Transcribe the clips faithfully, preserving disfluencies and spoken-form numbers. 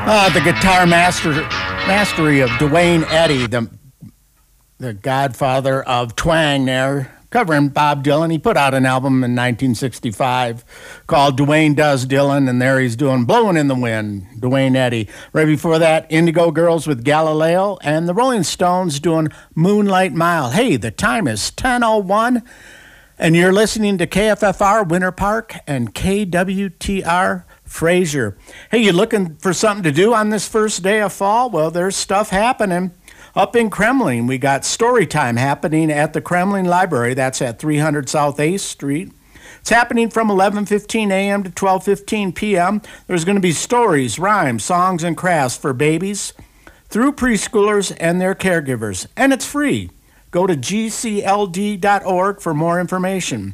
Uh, the guitar master mastery of Duane Eddy, the the godfather of twang there, covering Bob Dylan. He put out an album in nineteen sixty-five called Duane Does Dylan, and there he's doing Blowing in the Wind, Duane Eddy. Right before that, Indigo Girls with Galileo, and the Rolling Stones doing Moonlight Mile. Hey, the time is ten oh one, and you're listening to K F F R Winter Park and K W T R Fraser. Hey, you looking for something to do on this first day of fall? Well, there's stuff happening. Up in Kremlin, we got story time happening at the Kremlin Library. That's at three hundred South eighth Street. It's happening from eleven fifteen a.m. to twelve fifteen p.m. There's going to be stories, rhymes, songs, and crafts for babies through preschoolers and their caregivers. And it's free. Go to g c l d dot org for more information.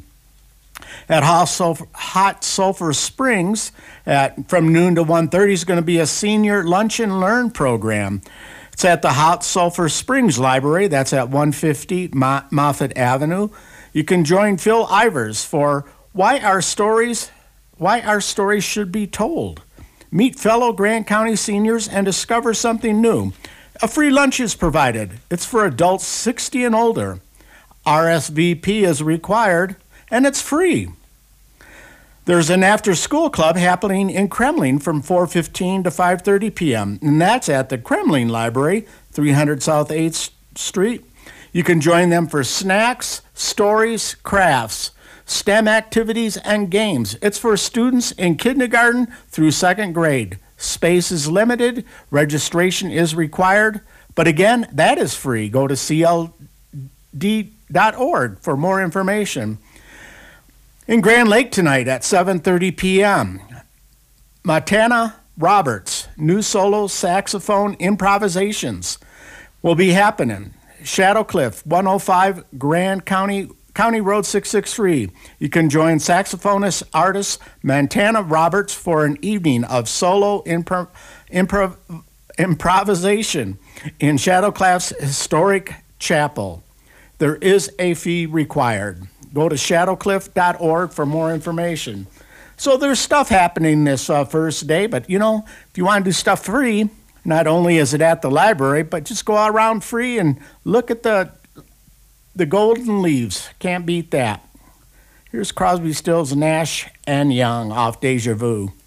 At Hot Sulphur, Hot Sulphur Springs, at, from noon to one thirty, is going to be a senior lunch and learn program. It's at the Hot Sulphur Springs Library. That's at one fifty Mo- Moffett Avenue. You can join Phil Ivers for Why Our Stories, Why Our Stories Should Be Told. Meet fellow Grant County seniors and discover something new. A free lunch is provided. It's for adults sixty and older. R S V P is required, and it's free. There's an after-school club happening in Kremlin from four fifteen to five thirty p.m., and that's at the Kremlin Library, three hundred South eighth Street. You can join them for snacks, stories, crafts, STEM activities, and games. It's for students in kindergarten through second grade. Space is limited. Registration is required. But again, that is free. Go to c l d dot org for more information. In Grand Lake tonight at seven thirty p.m., Montana Roberts, new solo saxophone improvisations will be happening. Shadowcliff, one oh five Grand County County Road six sixty-three. You can join saxophonist artist Montana Roberts for an evening of solo impro- improv- improvisation in Shadowcliff's historic chapel. There is a fee required. Go to shadowcliff dot org for more information. So there's stuff happening this uh, first day, but you know, if you want to do stuff free, not only is it at the library, but just go around free and look at the the golden leaves. Can't beat that. Here's Crosby, Stills, Nash, and Young off Deja Vu.